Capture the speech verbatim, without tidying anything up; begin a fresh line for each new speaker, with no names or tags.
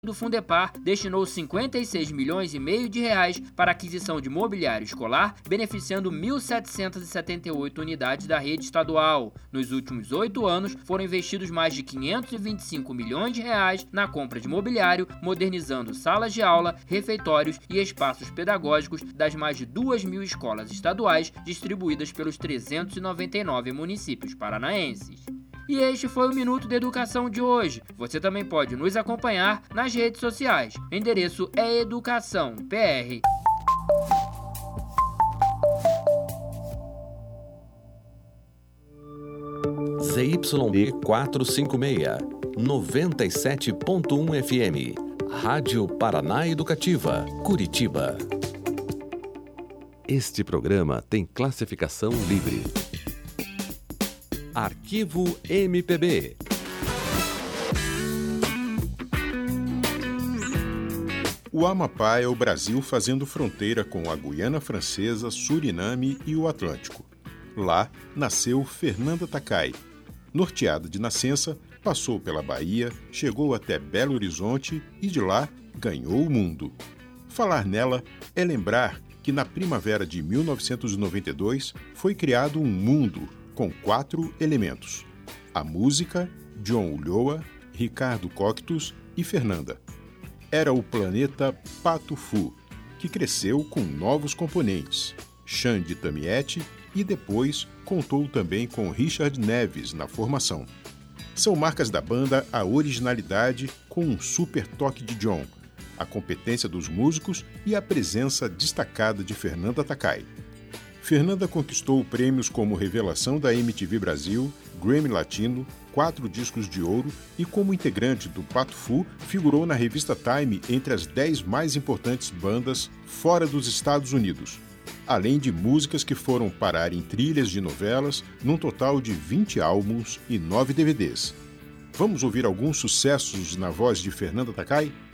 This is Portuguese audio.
do Fundepar destinou cinquenta e seis milhões e meio de reais para a aquisição de mobiliário escolar, beneficiando mil setecentas e setenta e oito unidades da rede estadual. Nos últimos oito anos, foram investidos mais de quinhentos e vinte e cinco milhões de reais na compra de mobiliário, modernizando salas de aula, refeitórios e espaços pedagógicos das mais de duas mil escolas estaduais distribuídas pelos trezentos e noventa e nove municípios paranaenses. E este foi o Minuto da Educação de hoje. Você também pode nos acompanhar nas redes sociais. O endereço é Educação P R.
Z Y D quatrocentos e cinquenta e seis, noventa e sete ponto um F M. Rádio Paraná Educativa, Curitiba. Este programa tem classificação livre. Arquivo M P B.
O Amapá é o Brasil fazendo fronteira com a Guiana Francesa, Suriname e o Atlântico. Lá nasceu Fernanda Takai. Norteada de nascença, passou pela Bahia, chegou até Belo Horizonte e de lá ganhou o mundo. Falar nela é lembrar que na primavera de mil novecentos e noventa e dois foi criado um mundo com quatro elementos: a música, John Ulloa, Ricardo Cocteau e Fernanda. Era o planeta Patufu, que cresceu com novos componentes, Xande Tamiete, e depois contou também com Richard Neves na formação. São marcas da banda a originalidade com um super toque de John, a competência dos músicos e a presença destacada de Fernanda Takai. Fernanda conquistou prêmios como Revelação da M T V Brasil, Grammy Latino, quatro discos de ouro e, como integrante do Patufu, figurou na revista Time entre as dez mais importantes bandas fora dos Estados Unidos, além de músicas que foram parar em trilhas de novelas, num total de vinte álbuns e nove D V Ds. Vamos ouvir alguns sucessos na voz de Fernanda Takai?